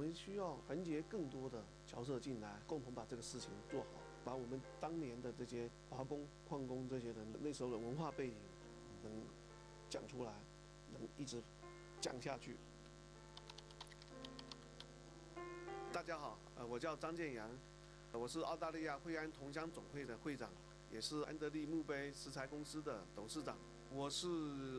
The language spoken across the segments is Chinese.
们需要团结更多的角色进来，共同把这个事情做好，把我们当年的这些华工、矿工这些人那时候的文化背景能讲出来，能一直讲下去。大家好，我叫张建阳，我是澳大利亚惠安同乡总会的会长，也是安德利墓碑石材公司的董事长。我是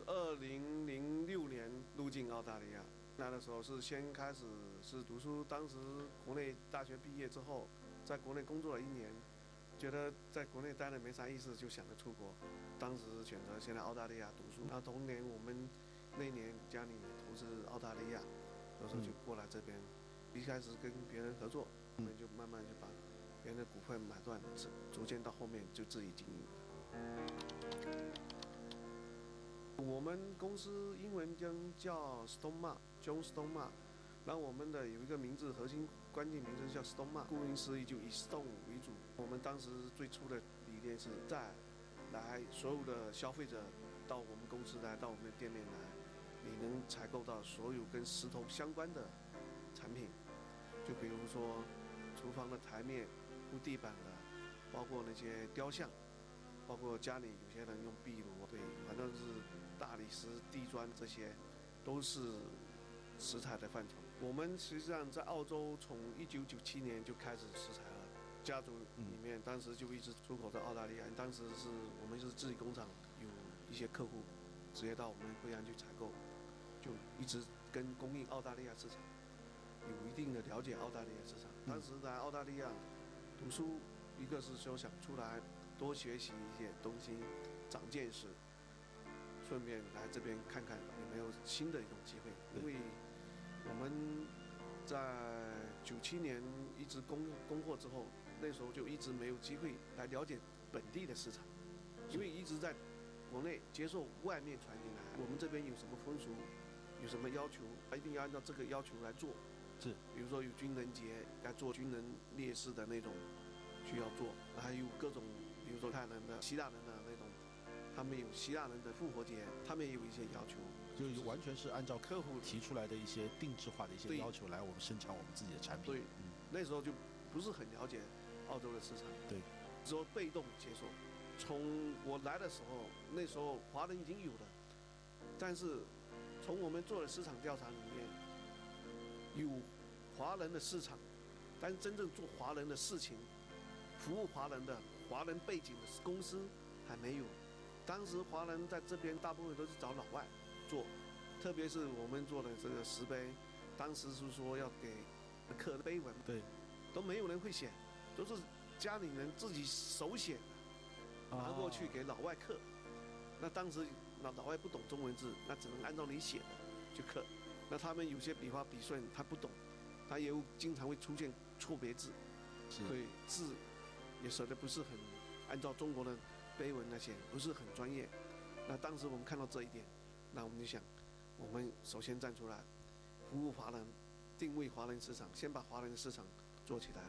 2006年入境澳大利亚，那的时候是先开始是读书，当时国内大学毕业之后，在国内工作了1年，觉得在国内待了没啥意思，就想着出国。当时选择先来澳大利亚读书，那同年我们那年家里投资澳大利亚，有时候就过来这边。一开始跟别人合作，我们就慢慢就把别人的股份买断，逐渐到后面就自己经营了。我们公司英文叫 Stonemart，John Stonemart。然后我们的有一个名字，核心关键名字叫 Stonemart， 顾名思义就以 stone 为主。我们当时最初的理念是在来所有的消费者到我们公司来，到我们的店面来，你能采购到所有跟石头相关的产品，就比如说厨房的台面、铺地板的，包括那些雕像。包括家里有些人用壁炉，对，反正是大理石、地砖，这些都是石材的范畴。我们实际上在澳洲从1997年就开始石材了，家族里面当时就一直出口到澳大利亚。当时是我们是自己工厂，有一些客户直接到我们惠安去采购，就一直跟供应澳大利亚市场，有一定的了解澳大利亚市场。当时来澳大利亚读书，一个是说想出来多学习一些东西，长见识，顺便来这边看看有没有新的一种机会。因为我们在97年一直供货之后，那时候就一直没有机会来了解本地的市场，因为一直在国内接受外面传进来，我们这边有什么风俗，有什么要求，一定要按照这个要求来做。 是， 比如说有军人节，该做军人烈士的那种需要做，还有各种。比如说泰人的、希腊人的那种，他们有希腊人的复活节，他们也有一些要求， 就完全是按照客户提出来的一些定制化的一些要求来我们生产我们自己的产品。 对，那时候就不是很了解澳洲的市场， 对， 只有被动接受。从我来的时候，那时候华人已经有了，但是从我们做的市场调查里面，有华人的市场，但是真正做华人的事情，服务华人的华人背景的公司还没有。当时华人在这边大部分都是找老外做，特别是我们做的这个石碑，当时是说要给刻碑文， 对， 都没有人会写，都是家里人自己手写的，拿过去给老外刻。那当时老外不懂中文字，那只能按照你写的去刻。那他们有些笔画笔顺他不懂，他也经常会出现错别字，所以字也写的不是很按照中国的碑文那些，不是很专业。那当时我们看到这一点，那我们就想，我们首先站出来，服务华人，定位华人市场，先把华人的市场做起来。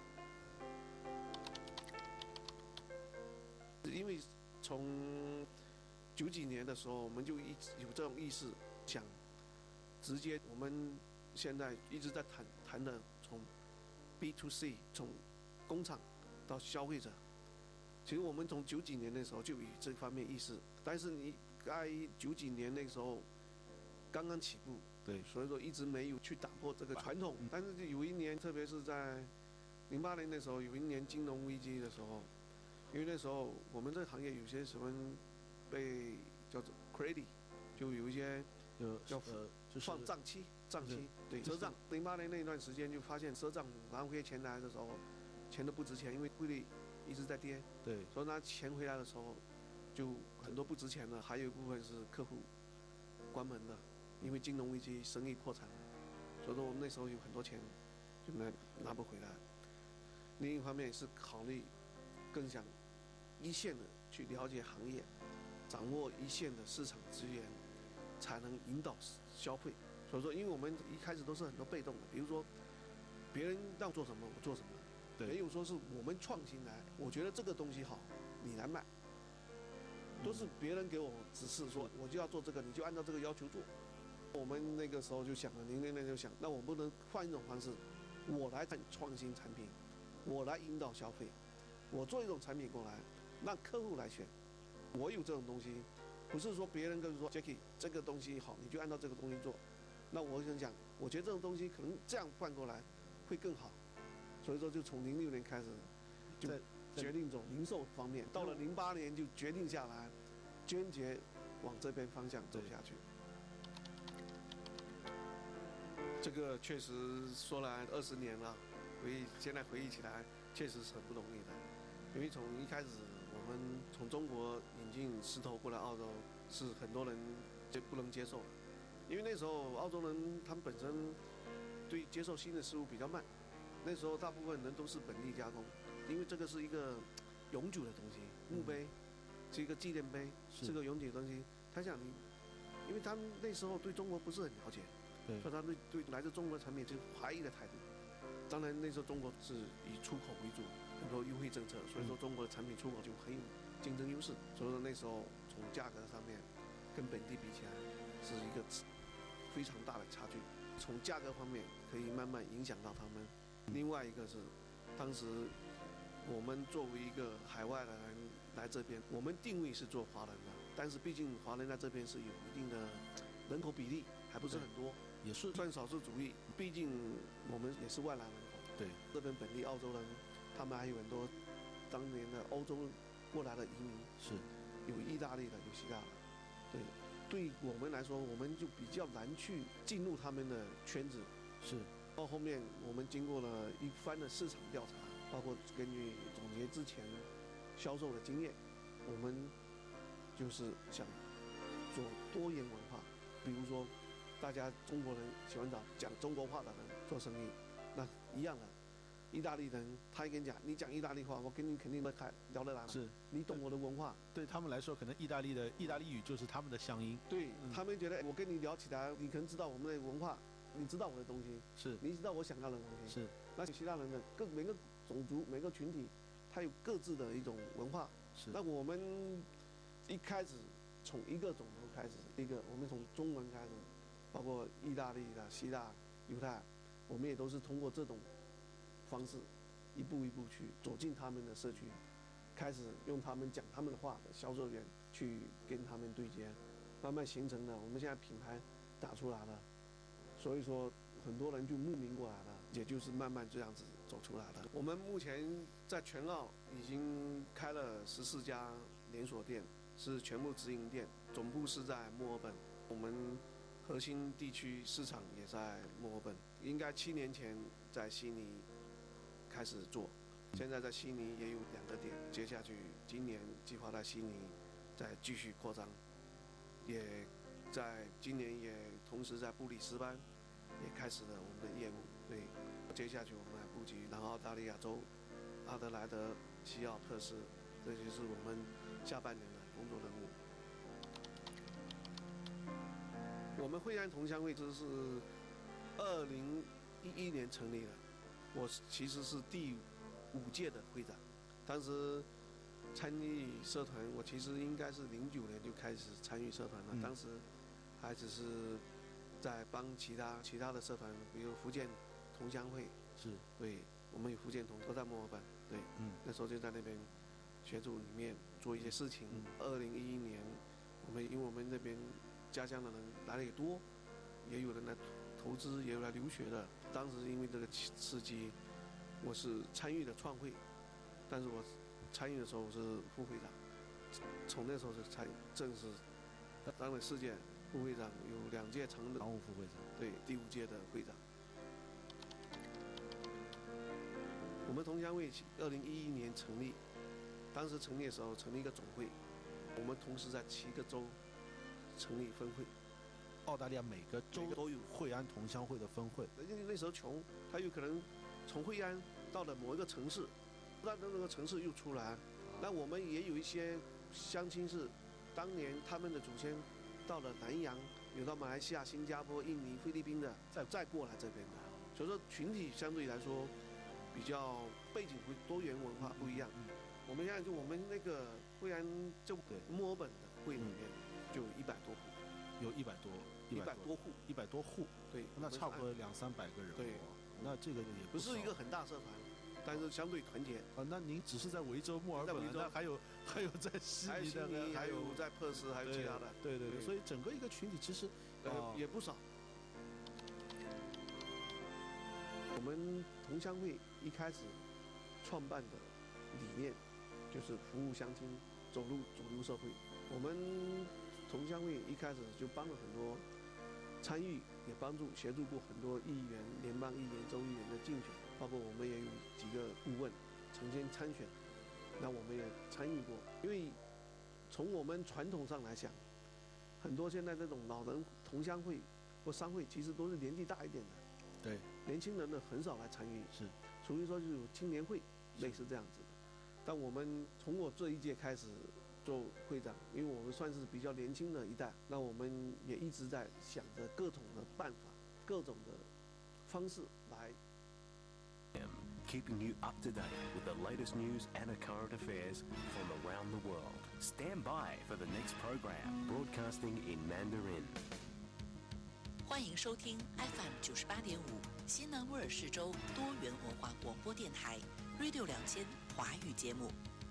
因为从90几年的时候，我们就一直有这种意识，想直接我们现在一直在谈的从 B to C， 从工厂到消费者。其实我们从90几年的时候就有这方面意识，但是你在90几年那时候刚刚起步， 对， 所以说一直没有去打破这个传统。但是有一年，特别是在08年的时候，有一年金融危机的时候，因为那时候我们这个行业有些什么被叫做 credit， 就有一些就是放账期，对，赊账。08年那段时间就发现赊账拿回钱来的时候，钱都不值钱，因为汇率一直在跌， 对， 所以拿钱回来的时候，就很多不值钱的，还有一部分是客户关门的，因为金融危机生意破产了，所以说我们那时候有很多钱就拿不回来。另一方面是考虑更想一线的去了解行业，掌握一线的市场资源，才能引导消费。所以说，因为我们一开始都是很多被动的，比如说别人让做什么我做什么。没有说是我们创新来，我觉得这个东西好，你来卖，都是别人给我指示说我就要做这个，你就按照这个要求做。 我们那个时候就想了，06年就想，那我不能换一种方式，我来创新产品，我来引导消费，我做一种产品过来，让客户来选。我有这种东西，不是说别人跟你说 Jacky 这个东西好，你就按照这个东西做。那我想讲，我觉得这种东西可能这样换过来会更好，所以说就从06年开始就决定走零售方面，到了08年就决定下来，坚决往这边方向走下去。这个确实说来20年了，现在回忆起来，确实是很不容易的。因为从一开始我们从中国引进石头过来澳洲，是很多人就不能接受了。因为那时候澳洲人他们本身对接受新的事物比较慢，那时候大部分人都是本地加工，因为这个是一个永久的东西，墓碑是一个纪念碑，是个永久的东西。他想你，因为他们那时候对中国不是很了解。所以他们对来自中国的产品是怀疑的态度。当然那时候中国是以出口为主，很多优惠政策，所以说中国的产品出口就很有竞争优势。所以说那时候从价格上面跟本地比起来是一个非常大的差距。从价格方面可以慢慢影响到他们。另外一个是，当时我们作为一个海外的人来这边，我们定位是做华人的，但是毕竟华人在这边是有一定的人口比例，还不是很多。也是算少数族裔，毕竟我们也是外来人口。 对， 这边本地澳洲人，他们还有很多当年的欧洲过来的移民， 是有意大利的，有希腊的。对，对我们来说，我们就比较难去进入他们的圈子。 是， 到后面我们经过了一番的市场调查，包括根据总结之前销售的经验，我们就是想做多元文化，比如说。大家中国人喜欢找讲中国话的人做生意，那一样的。意大利人他跟你讲，你讲意大利话，我跟你肯定聊得来。 是， 你懂我的文化。 对他们来说，可能意大利语就是他们的乡音。 对、他们觉得我跟你聊起来，你可能知道我们的文化，你知道我的东西， 是， 你知道我想要的东西。 是。 那希腊人的每个种族每个群体，他有各自的一种文化。 是。 那我们一开始从一个种族开始，我们从中文开始。包括意大利的、希腊、犹太，我们也都是通过这种方式，一步一步去走进他们的社区，开始用他们讲他们的话的销售员去跟他们对接，慢慢形成了我们现在品牌打出来了，所以说很多人就慕名过来了，也就是慢慢这样子走出来的。我们目前在全澳已经开了14家连锁店，是全部直营店，总部是在墨尔本，我们核心地区市场也在墨尔本，应该7年前在悉尼开始做，现在在悉尼也有2个点，接下去今年计划在悉尼再继续扩张，也在今年也同时在布里斯班也开始了我们的业务。对，接下去我们还布局南澳大利亚州、阿德莱德、西澳、珀斯，这就是我们下半年的工作任务。我们惠安同乡会这是2011年成立的，我其实是第5届的会长。当时参与社团，我其实应该是09年就开始参与社团了。当时还只是在帮其他的社团，比如福建同乡会， 是， 对，我们有福建同都在墨尔本，对，那时候就在那边协助里面做一些事情。2011年，因为我们那边家乡的人来的也多，也有人来投资，也有来留学的。当时因为这个刺激，我是参与的创会，但是我参与的时候我是副会长，从那时候是才正式当了4届副会长，有2届常务副会长， 对，第5届的会长。我们同乡会2011年成立，当时成立的时候成立一个总会，我们同时在7个州成立分会。 澳大利亚每个州都有惠安同乡会的分会。 那时候穷，他有可能从惠安到了某一个城市，那个城市又出来，那我们也有一些乡亲是当年他们的祖先到了南洋，有到马来西亚、新加坡、印尼、菲律宾的，再过来这边的，所以说群体相对来说比较背景多元，文化不一样。我们现在就我们那个惠安就墨尔本的会里面就有100多户。 有100多， 100多户 ，100多户， 对， 那差不多200-300个人， 对， 那这个也不是一个很大社团，但是相对团结。 那您只是在维州、墨尔本，那还有在悉尼的， 还有在珀斯，还有其他的， 对，所以整个一个群体其实也不少。我们同乡会一开始创办的理念就是服务乡亲，走入社会。我们同乡会一开始就帮了很多参与，也协助过很多议员、联邦议员、州议员的竞选，包括我们也有几个顾问曾经参选，那我们也参与过。因为从我们传统上来讲，很多现在这种老人同乡会或商会，其实都是年纪大一点的， 对， 年轻人呢很少来参与， 是， 除非说就有青年会，类似这样子的。但我们从我这一届开始做会长，因为我们算是比较年轻的一代，那我们也一直在想着各种的办法、各种的方式来。 Keeping you up to date with the latest news and current affairs from around the world. Stand by for the next program, broadcasting in Mandarin. 欢迎收听 FM 98.5新南威尔士州多元文化广播电台 Radio 2000华语节目。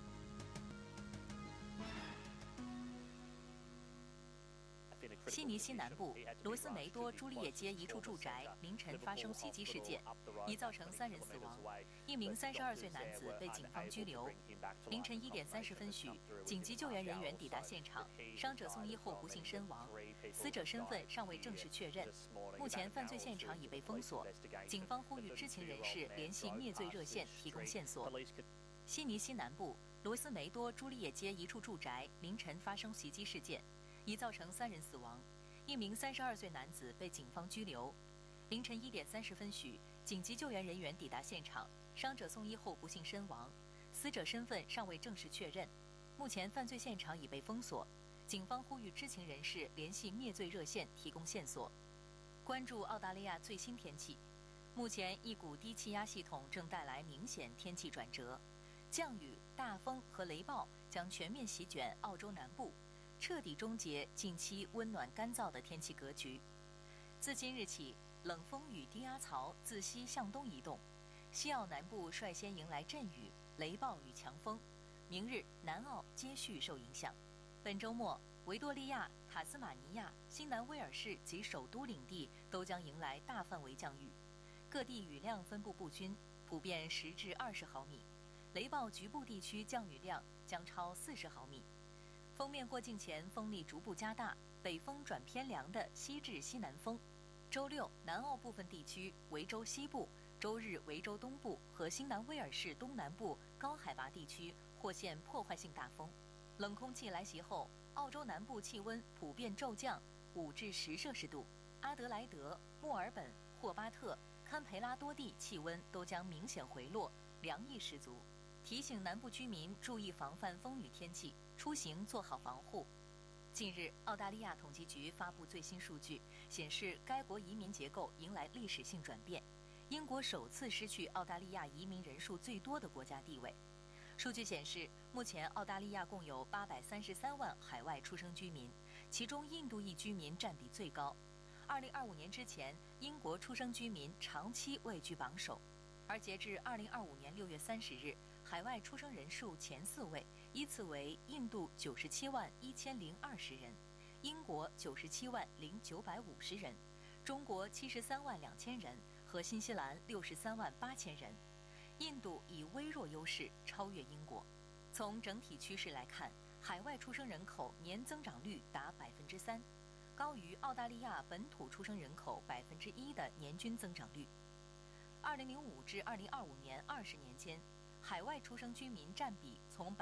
悉尼西南部罗斯梅多朱丽叶街一处住宅凌晨发生袭击事件，已造成3人死亡，1名32岁男子被警方拘留。凌晨1点30分许，紧急救援人员抵达现场，伤者送医后不幸身亡，死者身份尚未正式确认。目前犯罪现场已被封锁，警方呼吁知情人士联系灭罪热线提供线索。悉尼西南部罗斯梅多朱丽叶街一处住宅凌晨发生袭击事件，已造成3人死亡，1名32岁男子被警方拘留。凌晨1点30分许，紧急救援人员抵达现场，伤者送医后不幸身亡，死者身份尚未正式确认。目前犯罪现场已被封锁，警方呼吁知情人士联系灭罪热线提供线索。关注澳大利亚最新天气，目前一股低气压系统正带来明显天气转折，降雨、大风和雷暴将全面席卷澳洲南部，彻底终结近期温暖干燥的天气格局。自今日起，冷风与低压槽自西向东移动，西澳南部率先迎来阵雨、雷暴与强风。明日，南澳接续受影响。本周末，维多利亚、塔斯马尼亚、新南威尔士及首都领地都将迎来大范围降雨，各地雨量分布不均，普遍10至20毫米。雷暴局部地区降雨量将超40毫米。锋面过境前，风力逐步加大，北风转偏凉的西至西南风。周六，南澳部分地区、维州西部、周日维州东部和新南威尔士东南部高海拔地区或现破坏性大风。冷空气来袭后，澳洲南部气温普遍骤降5至10摄氏度，阿德莱德、墨尔本、霍巴特、堪培拉多地气温都将明显回落，凉意十足。提醒南部居民注意防范风雨天气，出行做好防护。近日，澳大利亚统计局发布最新数据，显示该国移民结构迎来历史性转变，英国首次失去澳大利亚移民人数最多的国家地位。数据显示，目前澳大利亚共有833万海外出生居民，其中印度裔居民占比最高。2025年之前，英国出生居民长期位居榜首，而截至2025年6月30日，海外出生人数前4位依次为印度97万1020人，英国97万0950人，中国73万2000人和新西兰63万8000人。印度以微弱优势超越英国。从整体趋势来看，海外出生人口年增长率达3%，高于澳大利亚本土出生人口1%的年均增长率。2005至2025年20年间，海外出生居民占比从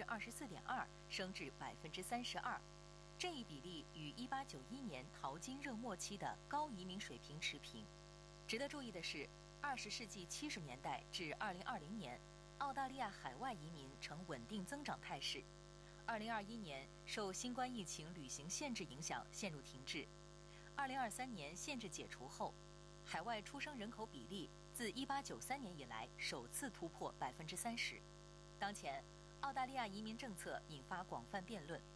24.2%升至32%，这一比例与1891年淘金热末期的高移民水平持平。值得注意的是，20世纪70年代至2020年，澳大利亚海外移民呈稳定增长态势。2021年受新冠疫情旅行限制影响陷入停滞。2023年限制解除后，海外出生人口比例自1893年以来首次突破30%。当前，澳大利亚移民政策引发广泛辩论。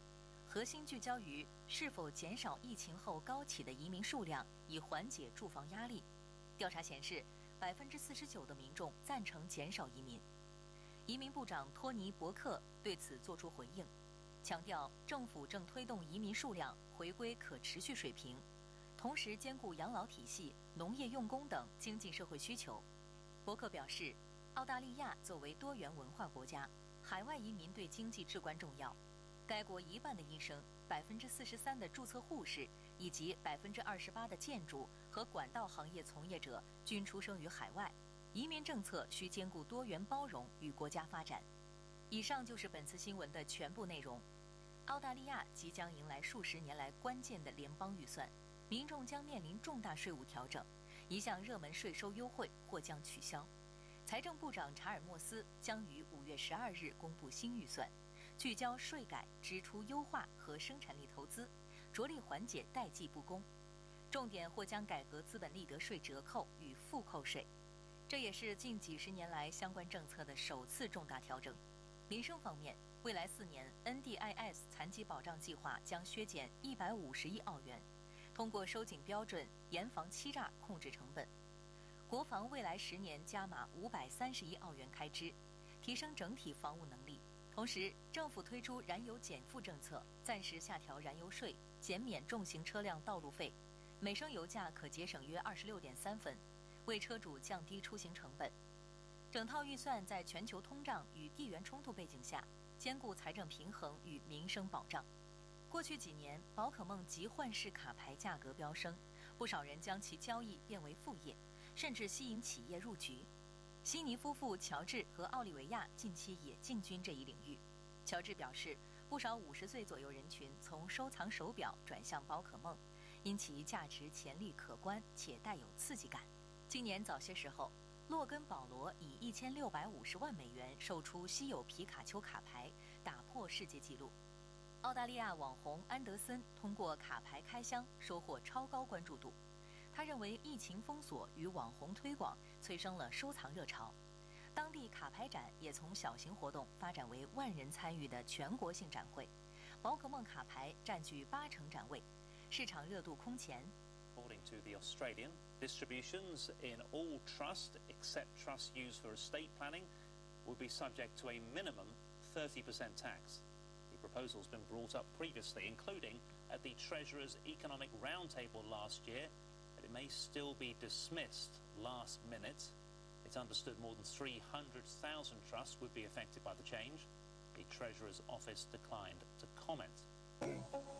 核心聚焦于是否减少疫情后高企的移民数量，以缓解住房压力。调查显示，49%的民众赞成减少移民。移民部长托尼·伯克对此作出回应，强调政府正推动移民数量回归可持续水平，同时兼顾养老体系、农业用工等经济社会需求。伯克表示，澳大利亚作为多元文化国家，海外移民对经济至关重要。该国1半的医生、43%的注册护士以及28%的建筑和管道行业从业者均出生于海外。移民政策需兼顾多元包容与国家发展。以上就是本次新闻的全部内容。澳大利亚即将迎来数十年来关键的联邦预算，民众将面临重大税务调整，一项热门税收优惠或将取消。财政部长查尔默斯将于5月12日公布新预算，聚焦税改、支出优化和生产力投资，着力缓解代际不公。重点或将改革资本利得税折扣与负扣税，这也是近几十年来相关政策的首次重大调整。民生方面，未来4年 NDIS 残疾保障计划将削减150亿澳元，通过收紧标准、严防欺诈、控制成本。国防未来10年加码530亿澳元开支，提升整体防务能力。同时，政府推出燃油减负政策，暂时下调燃油税，减免重型车辆道路费，每升油价可节省约26.3分，为车主降低出行成本。整套预算在全球通胀与地缘冲突背景下，兼顾财政平衡与民生保障。过去几年，宝可梦集换式卡牌价格飙升，不少人将其交易变为副业，甚至吸引企业入局。悉尼夫妇乔治和奥利维亚近期也进军这一领域。乔治表示，不少50岁左右人群从收藏手表转向宝可梦，因其价值潜力可观且带有刺激感。今年早些时候，洛根·保罗以1650万美元售出稀有皮卡丘卡牌，打破世界纪录。澳大利亚网红安德森通过卡牌开箱收获超高关注度。他认为疫情封锁与网红推广催生了收藏热潮，当地卡牌展也从小型活动发展为万人参与的全国性展会，宝可梦卡牌占据80%展位，市场热度空前。 According to the Australian, distributions in all trust except trusts used for estate planning will be subject to a minimum 30% tax. The proposal's been brought up previously, including at the Treasurer's Economic Roundtable last year, but it may still be dismissed last minute. It's understood more than 300,000 trusts would be affected by the change. The Treasurer's office declined to comment.